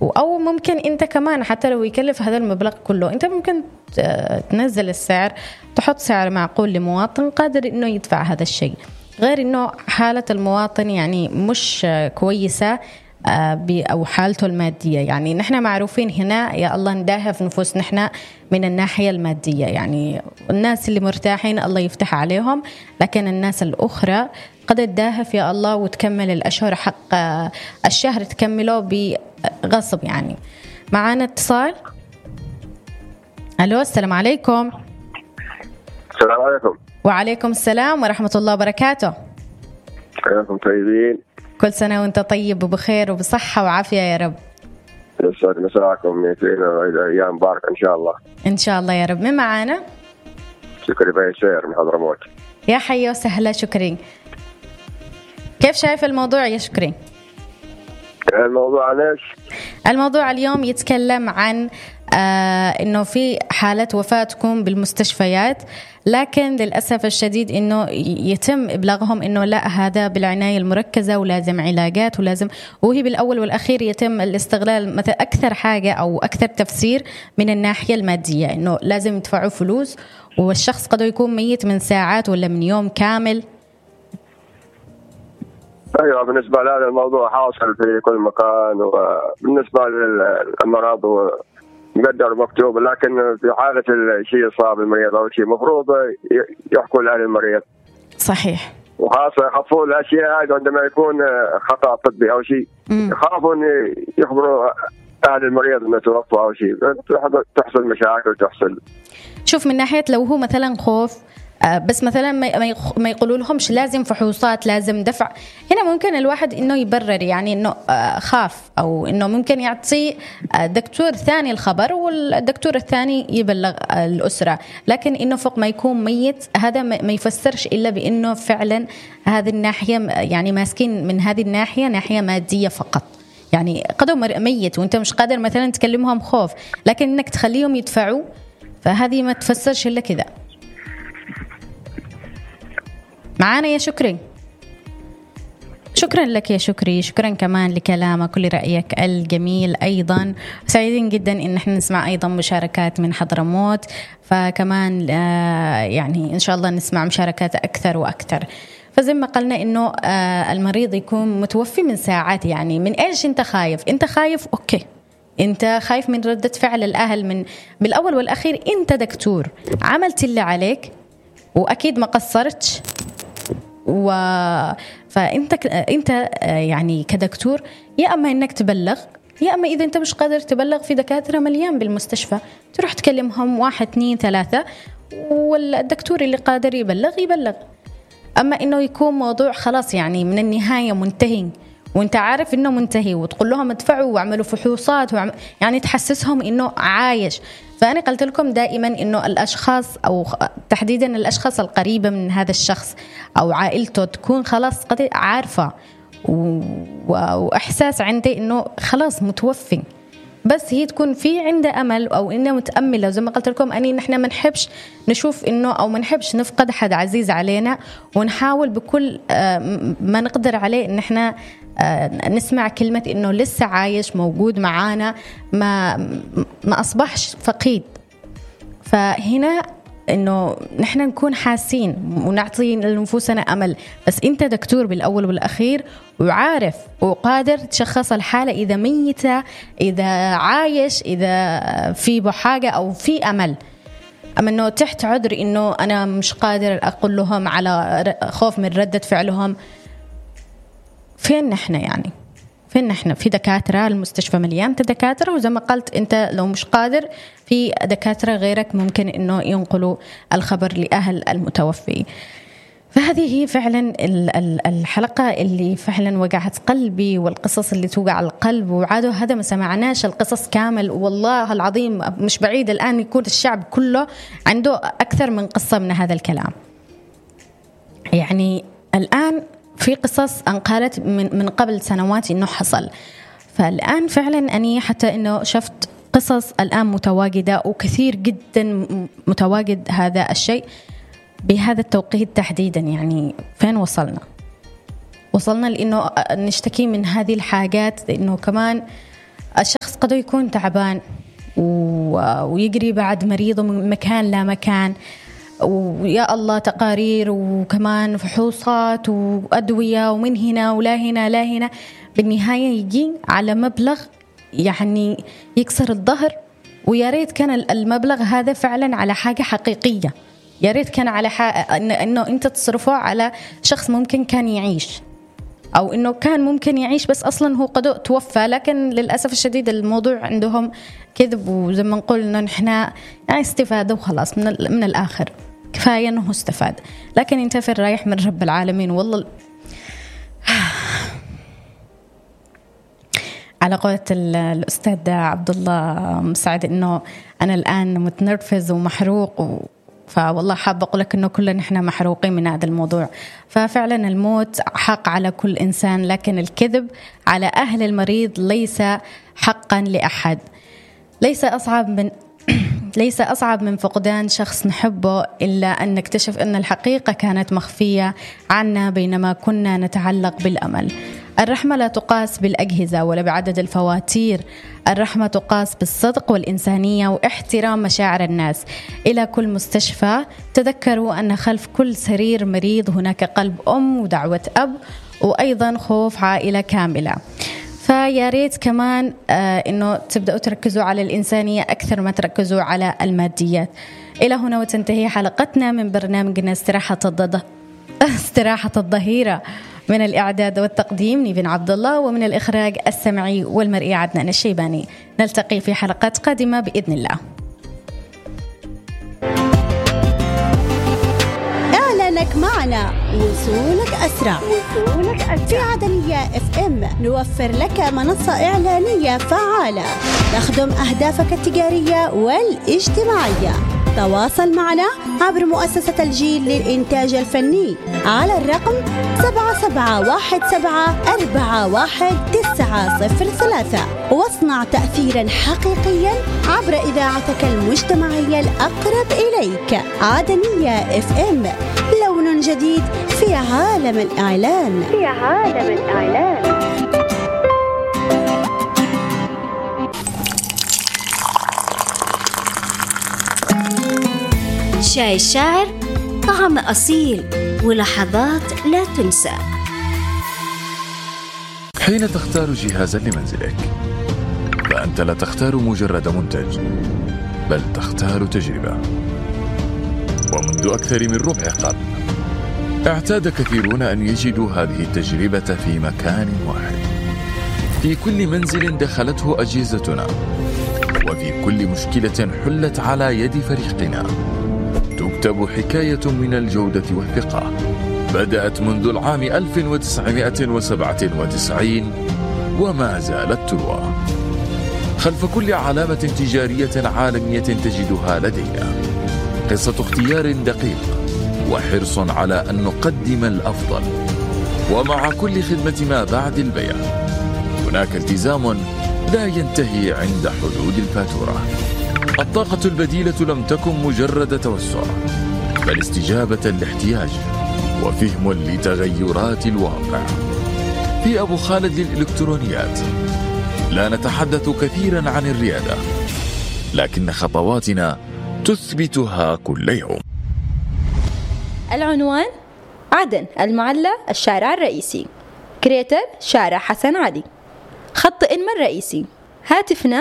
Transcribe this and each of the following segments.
أو ممكن أنت كمان حتى لو يكلف هذا المبلغ كله أنت ممكن تنزل السعر، تحط سعر معقول لمواطن قادر إنه يدفع هذا الشيء. غير إنه حالة المواطن يعني مش كويسة أو حالته المادية. يعني نحن معروفين هنا يا الله نداهف نفوس نحن من الناحية المادية، يعني الناس اللي مرتاحين الله يفتح عليهم، لكن الناس الأخرى قد تداهف يا الله وتكمل الأشهر حق الشهر تكمله بغصب. يعني معانا اتصال. ألو السلام عليكم. السلام عليكم. وعليكم السلام ورحمة الله وبركاته. كيفكم طيبين؟ كل سنة وانت طيب وبخير وبصحة وعافية يا رب. يسعد مساكم أيام مباركة إن شاء الله. إن شاء الله يا رب. من معانا؟ شكري بن سير من حضرموت. يا حي وسهلا شكري. كيف شايف الموضوع يا شكري؟ الموضوع ليش؟ الموضوع اليوم يتكلم عن إنه في حالة وفاة تكون بالمستشفيات، لكن للأسف الشديد إنه يتم إبلاغهم إنه لا هذا بالعناية المركزة ولازم علاجات ولازم، وهي بالأول والأخير يتم الاستغلال مثل أكثر حاجة أو أكثر تفسير من الناحية المادية، إنه لازم يدفعوا فلوس والشخص قد يكون ميت من ساعات ولا من يوم كامل. أيوة بالنسبة لهذا الموضوع حاصل في كل مكان، وبالنسبة للأمراض مقدر مكتوب، لكن في حالة الشيء صعب المريض أو شيء مفروض يحكوا لأهل المريض. صحيح. وخاصة يخافون الأشياء هذه عندما يكون خطأ طبي أو شيء، يخافون يخبروا أهل المريض إنه توفى أو شيء، تحصل مشاكل تحصل. شوف من ناحية لو هو مثلا خوف بس مثلا ما يقولوا لهمش لازم فحوصات لازم دفع، هنا ممكن الواحد انه يبرر يعني انه خاف، او انه ممكن يعطي دكتور ثاني الخبر والدكتور الثاني يبلغ الأسرة، لكن انه فوق ما يكون ميت هذا ما يفسرش الا بانه فعلا هذه الناحية يعني ماسكين من هذه الناحية ناحية مادية فقط. يعني قدم ميت وانت مش قادر مثلا تكلمهم خوف، لكن انك تخليهم يدفعوا فهذه ما تفسرش الا كذا. معانا يا شكري. شكرا لك يا شكري، شكرا كمان لكلامك ولرأيك الجميل. أيضا سعيدين جدا إن احنا نسمع أيضا مشاركات من حضرموت، فكمان يعني إن شاء الله نسمع مشاركات أكثر وأكثر. فزي ما قلنا إنه المريض يكون متوفي من ساعات، يعني من إيش أنت خايف؟ أنت خايف أوكي، أنت خايف من ردة فعل الأهل، من بالأول والأخير أنت دكتور عملت اللي عليك وأكيد ما قصرتش، فأنت يعني كدكتور يا أما إنك تبلغ، يا أما إذا أنت مش قادر تبلغ في دكاترة مليان بالمستشفى تروح تكلمهم 1 2 3 والدكتور اللي قادر يبلغ. أما إنه يكون موضوع خلاص يعني من النهاية منتهي وانت عارف انه منتهي وتقول لهم ادفعوا واعملوا فحوصات يعني تحسسهم انه عايش. فأنا قلت لكم دائما انه الاشخاص او تحديدا الاشخاص القريبة من هذا الشخص او عائلته تكون خلاص قد عارفة واحساس عندي انه خلاص متوفي، بس هي تكون في عنده امل او انه متامله. زي ما قلت لكم اني نحن ما نحبش نشوف انه او ما نحبش نفقد حد عزيز علينا، ونحاول بكل ما نقدر عليه ان احنا نسمع كلمه انه لسه عايش موجود معانا، ما اصبحش فقيد. فهنا انه نحن نكون حاسين ونعطي لنفوسنا امل، بس انت دكتور بالاول والاخير وعارف وقادر تشخص الحاله اذا ميته اذا عايش اذا في بحاجه او في امل. اما انه تحت عذر انه انا مش قادر اقول لهم على خوف من رده فعلهم، فين نحن يعني فين نحن؟ في دكاترة، المستشفى مليان دكاترة، وزي ما قلت أنت لو مش قادر في دكاترة غيرك ممكن إنه ينقلوا الخبر لأهل المتوفي. فهذه هي فعلا الحلقة اللي فعلا وقعت قلبي، والقصص اللي توقع القلب، وعادوا هذا ما سمعناش القصص كامل. والله العظيم مش بعيد الآن يكون الشعب كله عنده أكثر من قصة من هذا الكلام. يعني الآن في قصص انقالت من قبل سنوات إنه حصل، فالآن فعلا أني حتى إنه شفت قصص الآن متواجدة وكثير جدا متواجد هذا الشيء بهذا التوقيت تحديدا. يعني فين وصلنا لإنه نشتكي من هذه الحاجات، إنه كمان الشخص قد يكون تعبان ويجري بعد مريض من مكان لا مكان، ويا الله تقارير وكمان فحوصات وأدوية ومن هنا ولا هنا لا هنا، بالنهاية يجي على مبلغ يعني يكسر الظهر. ويا ريت كان المبلغ هذا فعلا على حاجة حقيقية، يا ريت كان على إنه أنت تصرفه على شخص ممكن كان يعيش، أو إنه كان ممكن يعيش بس أصلا هو قد توفى. لكن للأسف الشديد الموضوع عندهم كذب، وزي ما نقول إنه نحنا يعني استفادة وخلاص من الآخر، كفاية إنه استفاد. لكن أنت في الرايح من رب العالمين. والله على قولة الأستاذ عبد الله مسعد إنه أنا الآن متنرفز ومحروق فوالله حابة أقول لك إنه كلنا نحن محروقين من هذا الموضوع. ففعلا الموت حق على كل إنسان، لكن الكذب على أهل المريض ليس حقا لأحد. ليس أصعب من فقدان شخص نحبه، إلا أن نكتشف أن الحقيقة كانت مخفية عنا بينما كنا نتعلق بالأمل. الرحمة لا تقاس بالأجهزة ولا بعدد الفواتير، الرحمة تقاس بالصدق والإنسانية واحترام مشاعر الناس. إلى كل مستشفى تذكروا أن خلف كل سرير مريض هناك قلب أم ودعوة أب، وأيضا خوف عائلة كاملة. فيا ريت كمان إنه تبدأوا تركزوا على الإنسانية أكثر ما تركزوا على الماديات. إلى هنا وتنتهي حلقتنا من برنامجنا استراحة الظهيرة. من الإعداد والتقديم نيفين عبد الله، ومن الإخراج السمعي والمرئي عدنان الشيباني. نلتقي في حلقات قادمة بإذن الله. إعلانك معنا وصولك أسرع. في عدنية FM نوفر لك منصة إعلانية فعالة تخدم أهدافك التجارية والاجتماعية. تواصل معنا عبر مؤسسة الجيل للإنتاج الفني على الرقم 7717411903 واصنع تأثيرا حقيقيا عبر إذاعتك المجتمعية الأقرب إليك. عدنية FM، لون جديد في عالم الإعلان. شاي الشاعر، طعم أصيل ولحظات لا تنسى. حين تختار جهازا لمنزلك فأنت لا تختار مجرد منتج، بل تختار تجربة. ومنذ أكثر من ربع قرن اعتاد كثيرون أن يجدوا هذه التجربة في مكان واحد، في كل منزل دخلته أجهزتنا، وفي كل مشكلة حلت على يد فريقنا تكتب حكاية من الجودة والثقة بدأت منذ العام 1997 وما زالت تروى. خلف كل علامة تجارية عالمية تجدها لدينا قصة اختيار دقيق وحرص على أن نقدم الأفضل. ومع كل خدمة ما بعد البيع هناك التزام لا ينتهي عند حدود الفاتورة. الطاقة البديلة لم تكن مجرد توسع، بل استجابة لاحتياج وفهم لتغيرات الواقع. في أبو خالد للإلكترونيات لا نتحدث كثيرا عن الريادة، لكن خطواتنا تثبتها كل يوم. العنوان: عدن المعلى، الشارع الرئيسي. كريتر: شارع حسن علي. خط إنما الرئيسي. هاتفنا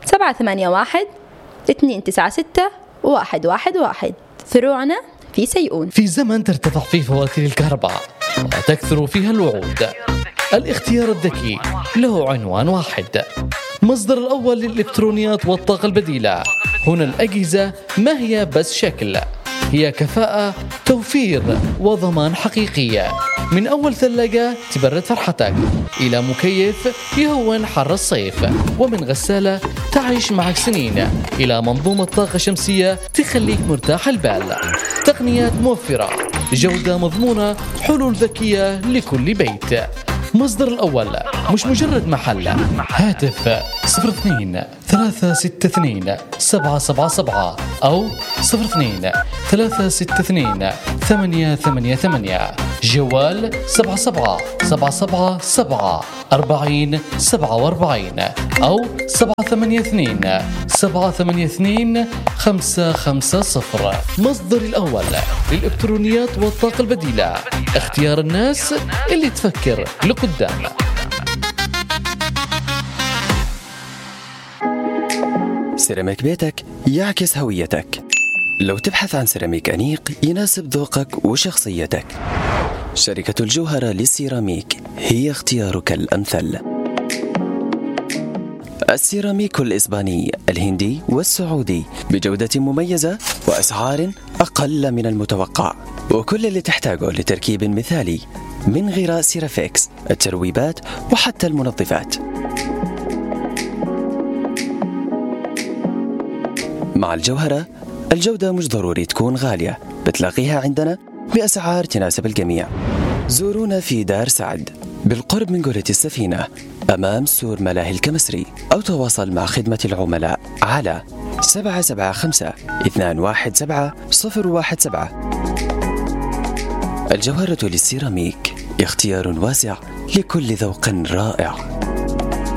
781-296-111. فروعنا في سيئون. في زمن ترتفع فيه فواتير الكهرباء وتكثر فيها الوعود، الاختيار الذكي له عنوان واحد: مصدر الأول للإلكترونيات والطاقة البديلة. هنا الأجهزة ما هي بس شكل، هي كفاءة، توفير وضمان حقيقية. من أول ثلاجة تبرد فرحتك، إلى مكيف يهون حر الصيف، ومن غسالة تعيش معك سنين، إلى منظومة طاقة شمسية تخليك مرتاح البال. تقنيات موفرة، جودة مضمونة، حلول ذكية لكل بيت. مصدر الأول مش مجرد محل. هاتف 02-362-777 أو 02-362-888. جوال 7777 أو 782-782-550. مصدر الأول للإلكترونيات والطاقة البديلة، اختيار الناس اللي تفكر لقدام. سيراميك بيتك يعكس هويتك. لو تبحث عن سيراميك أنيق يناسب ذوقك وشخصيتك، شركة الجوهرة للسيراميك هي اختيارك الأمثل. السيراميك الإسباني، الهندي والسعودي بجودة مميزة وأسعار أقل من المتوقع، وكل اللي تحتاجه لتركيب مثالي من غراء سيرافيكس، الترويبات وحتى المنظفات. مع الجوهرة الجودة مش ضروري تكون غالية، بتلاقيها عندنا بأسعار تناسب الجميع. زورونا في دار سعد بالقرب من قرية السفينة أمام سور ملاهي الكمسري، أو تواصل مع خدمة العملاء على 775-217-017. الجوهرة للسيراميك اختيار واسع لكل ذوق رائع.